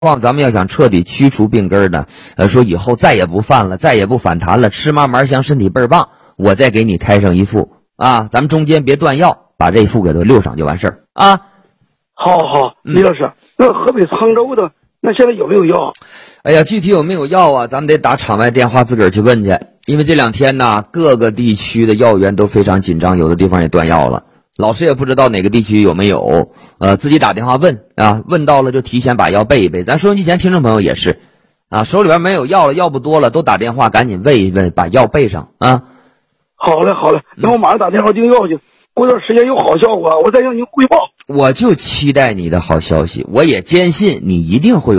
咱们要想彻底驱除病根呢，说以后再也不犯了，再也不反弹了，吃嘛嘛香，身体倍儿棒，我再给你开上一副啊，咱们中间别断药，把这副给它溜上就完事儿啊。 好，李老师，那河北沧州的那现在有没有药？ 哎呀，具体有没有药啊？咱们得打场外电话自个儿去问去，因为这2天呢，各个地区的药源都非常紧张，有的地方也断药了。老师也不知道哪个地区有没有，自己打电话问啊，问到了就提前把药备一备。咱收音机前听众朋友也是，啊，手里边没有药了，药不多了，都打电话赶紧问一问，把药备上啊。 好嘞，那我马上打电话订药去。过段时间有好效果，我再向您汇报。 我就期待你的好消息，我也坚信你一定会有